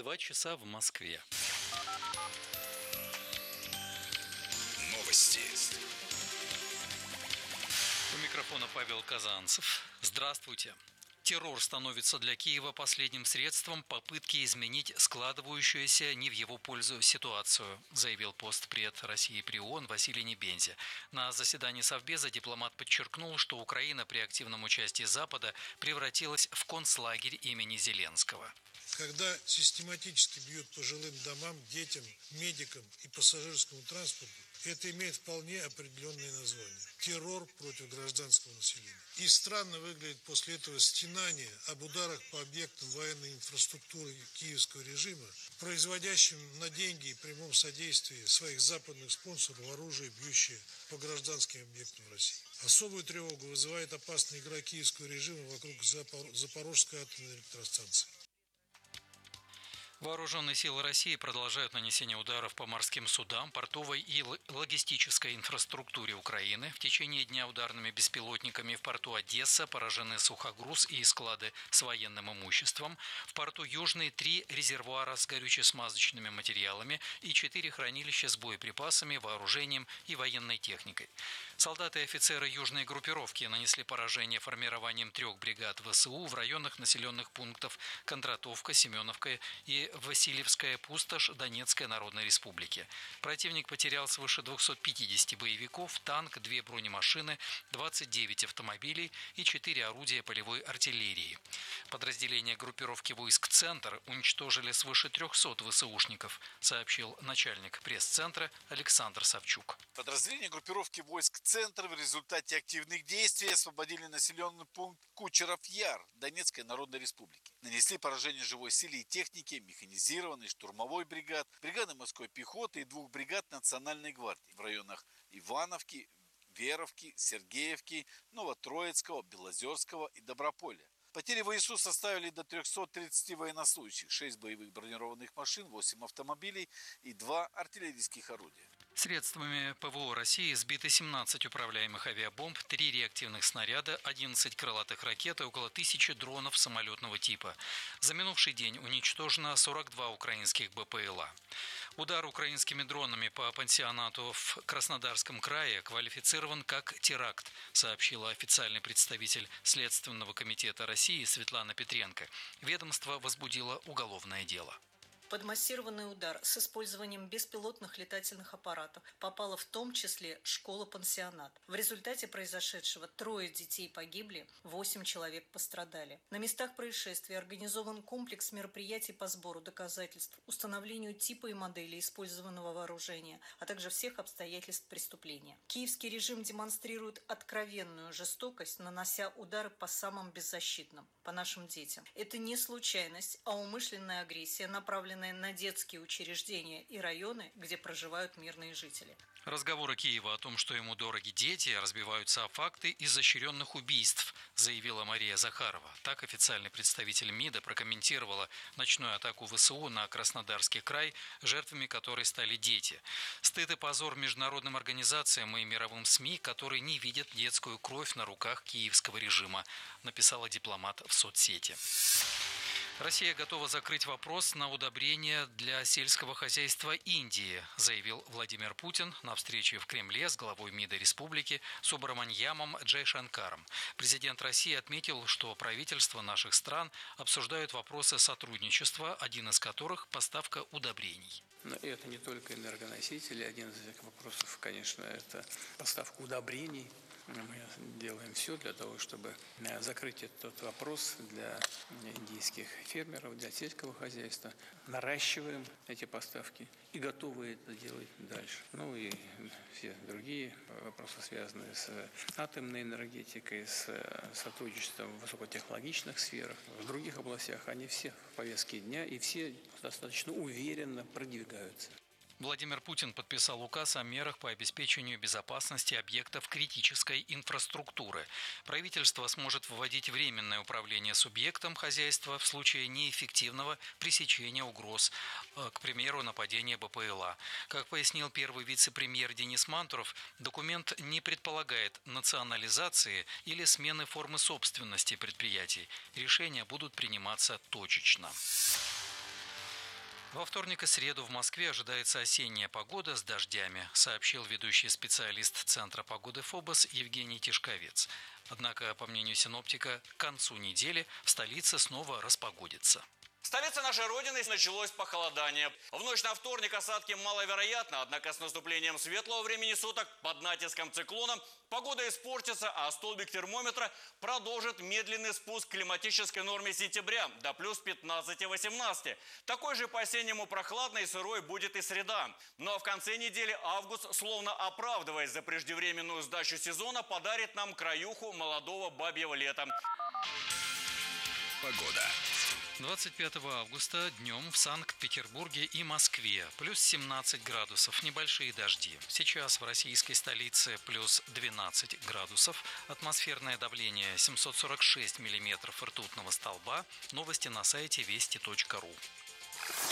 2 часа в Москве. Новости. У микрофона Павел Казанцев. Здравствуйте. Террор становится для Киева последним средством попытки изменить складывающуюся не в его пользу ситуацию, заявил постпред России при ООН Василий Небензя. На заседании Совбеза дипломат подчеркнул, что Украина при активном участии Запада превратилась в концлагерь имени Зеленского. Когда систематически бьют по жилым домам, детям, медикам и пассажирскому транспорту, это имеет вполне определенное название – террор против гражданского населения. И странно выглядит после этого стенание об ударах по объектам военной инфраструктуры киевского режима, производящим на деньги и прямом содействии своих западных спонсоров оружие, бьющее по гражданским объектам в России. Особую тревогу вызывает опасная игра киевского режима вокруг Запорожской атомной электростанции. Вооруженные силы России продолжают нанесение ударов по морским судам, портовой и логистической инфраструктуре Украины. В течение дня ударными беспилотниками в порту Одесса поражены сухогруз и склады с военным имуществом. В порту Южный 3 резервуара с горюче-смазочными материалами и 4 хранилища с боеприпасами, вооружением и военной техникой. Солдаты и офицеры южной группировки нанесли поражение формированием 3 бригад ВСУ в районах населенных пунктов Кондратовка, Семеновка и Васильевская пустошь Донецкой Народной Республики. Противник потерял свыше 250 боевиков, танк, 2 бронемашины, 29 автомобилей и 4 орудия полевой артиллерии. Подразделения группировки войск «Центр» уничтожили свыше 300 ВСУшников, сообщил начальник пресс-центра Александр Савчук. Подразделения группировки войск «Центр» в результате активных действий освободили населенный пункт Кучеров-Яр Донецкой Народной Республики. Нанесли поражение живой силе и технике, механизированной штурмовой бригад, бригады морской пехоты и 2 бригад Национальной гвардии в районах Ивановки, Веровки, Сергеевки, Новотроицкого, Белозерского и Доброполя. Потери ВСУ составили до 330 военнослужащих, 6 боевых бронированных машин, 8 автомобилей и 2 артиллерийских орудия. Средствами ПВО России сбиты 17 управляемых авиабомб, 3 реактивных снаряда, 11 крылатых ракет и около 1000 дронов самолетного типа. За минувший день уничтожено 42 украинских БПЛА. Удар украинскими дронами по пансионату в Краснодарском крае квалифицирован как теракт, сообщила официальный представитель Следственного комитета России Светлана Петренко. Ведомство возбудило уголовное дело. Под массированный удар с использованием беспилотных летательных аппаратов попала в том числе школа-пансионат. В результате произошедшего 3 детей погибли, 8 человек пострадали. На местах происшествия организован комплекс мероприятий по сбору доказательств, установлению типа и модели использованного вооружения, а также всех обстоятельств преступления. Киевский режим демонстрирует откровенную жестокость, нанося удары по самым беззащитным, по нашим детям. Это не случайность, а умышленная агрессия, направленная на детские учреждения и районы, где проживают мирные жители. Разговоры Киева о том, что ему дороги дети, разбиваются о факты изощренных убийств, заявила Мария Захарова. Так официальный представитель МИДа прокомментировала ночную атаку ВСУ на Краснодарский край, жертвами которой стали дети. Стыд и позор международным организациям и мировым СМИ, которые не видят детскую кровь на руках киевского режима, написала дипломат в соцсети. Россия готова закрыть вопрос на удобрения для сельского хозяйства Индии, заявил Владимир Путин на встрече в Кремле с главой МИДа республики Субраманьямом Джайшанкаром. Президент России отметил, что правительства наших стран обсуждают вопросы сотрудничества, один из которых – поставка удобрений. Но это не только энергоносители. Один из этих вопросов, конечно, это поставка удобрений. Мы делаем все для того, чтобы закрыть этот вопрос для индийских фермеров, для сельского хозяйства. Наращиваем эти поставки и готовы это делать дальше. Ну и все другие вопросы, связанные с атомной энергетикой, с сотрудничеством в высокотехнологичных сферах, в других областях, они все в повестке дня и все достаточно уверенно продвигаются. Владимир Путин подписал указ о мерах по обеспечению безопасности объектов критической инфраструктуры. Правительство сможет вводить временное управление субъектом хозяйства в случае неэффективного пресечения угроз, к примеру, нападения БПЛА. Как пояснил первый вице-премьер Денис Мантуров, документ не предполагает национализации или смены формы собственности предприятий. Решения будут приниматься точечно. Во вторник и среду в Москве ожидается осенняя погода с дождями, сообщил ведущий специалист Центра погоды ФОБОС Евгений Тишковец. Однако, по мнению синоптика, к концу недели в столице снова распогодится. В столице нашей Родины началось похолодание. В ночь на вторник осадки маловероятны, однако с наступлением светлого времени суток под натиском циклона погода испортится, а столбик термометра продолжит медленный спуск к климатической норме сентября до плюс 15-18. Такой же по-осеннему прохладной и сырой будет и среда. Ну а в конце недели август, словно оправдываясь за преждевременную сдачу сезона, подарит нам краюху молодого бабьего лета. Погода. 25 августа днем в Санкт-Петербурге и Москве плюс 17 градусов, небольшие дожди. Сейчас в российской столице плюс 12 градусов, атмосферное давление 746 миллиметров ртутного столба. Новости на сайте вести.ру.